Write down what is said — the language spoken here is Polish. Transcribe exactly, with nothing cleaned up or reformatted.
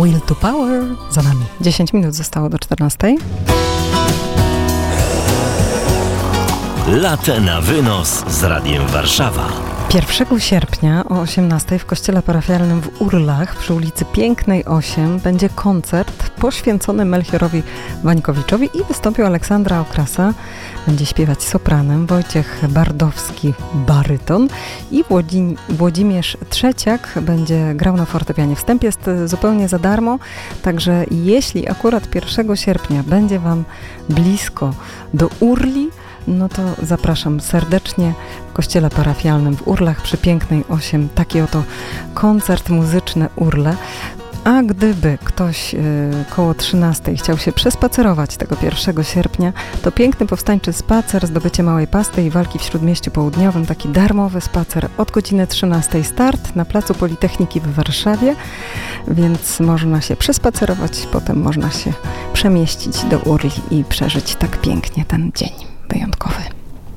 Will to Power za nami. dziesięć minut zostało do czternastej. Latę na wynos z Radiem Warszawa. pierwszego sierpnia o osiemnastej w kościele parafialnym w Urlach przy ulicy Pięknej osiem będzie koncert poświęcony Melchiorowi Wańkowiczowi i wystąpił Aleksandra Okrasa. Będzie śpiewać sopranem, Wojciech Bardowski baryton i Włodzi- Włodzimierz Trzeciak będzie grał na fortepianie. Wstęp jest zupełnie za darmo, także jeśli akurat pierwszego sierpnia będzie Wam blisko do Urli, no to zapraszam serdecznie w kościele parafialnym w Urlach przy Pięknej osiem. Taki oto koncert muzyczny Urle. A gdyby ktoś y, koło trzynastej chciał się przespacerować tego pierwszego sierpnia, to piękny powstańczy spacer, zdobycie małej pasty i walki w Śródmieściu Południowym. Taki darmowy spacer od godziny trzynastej start na placu Politechniki w Warszawie, więc można się przespacerować, potem można się przemieścić do Urli i przeżyć tak pięknie ten dzień wyjątkowy.